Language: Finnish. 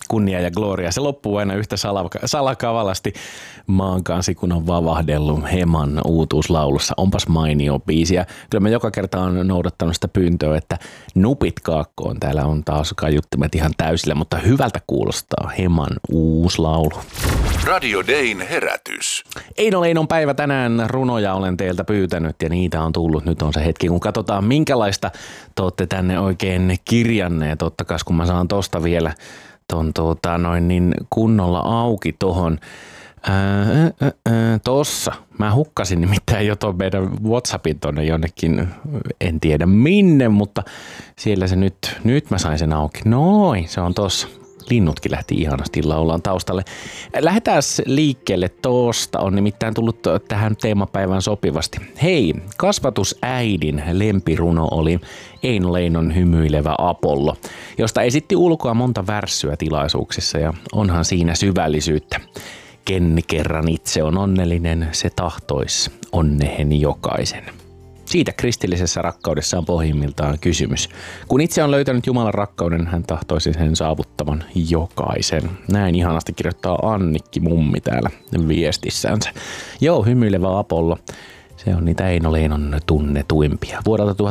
kunnia ja gloria. Se loppuu aina yhtä salakavalasti maan kansi, kun on vavahdellut Heman uutuuslaulussa. Onpas mainio biisi. Ja kyllä mä joka kerta on noudattanut sitä pyyntöä, että nupit kaakkoon. Täällä on taas kaiuttimet ihan täysillä, mutta hyvältä kuulostaa Heman uusi laulu. Radio Dayn herätys. Eino Leinon päivä tänään, runoja olen teiltä pyytänyt ja niitä on tullut. Nyt on se hetki, kun katsotaan minkälaista te olette tänne oikein kirjanneet. Ottakas, kun mä saan tosta vielä ton niin kunnolla auki tohon. Tossa. Mä hukkasin nimittäin jo ton meidän WhatsAppin tonne jonnekin, en tiedä minne, mutta siellä se nyt mä sain sen auki. Noin, se on tossa. Linnutkin lähti ihanasti laulaan taustalle. Lähdetään liikkeelle tosta. On nimittäin tullut tähän teemapäivään sopivasti. Hei, kasvatusäidin lempiruno oli Eino Leinon Hymyilevä Apollo, josta esitti ulkoa monta värssyä tilaisuuksissa ja onhan siinä syvällisyyttä. Ken kerran itse on onnellinen, se tahtois onnehen jokaisen. Siitä kristillisessä rakkaudessa on pohjimmiltaan kysymys. Kun itse on löytänyt Jumalan rakkauden, hän tahtoisi sen saavuttavan jokaisen. Näin ihanasti kirjoittaa Annikki mummi täällä viestissänsä. Joo, Hymyilevä Apollo. Se on niitä Eino Leinon tunnetuimpia. Vuodelta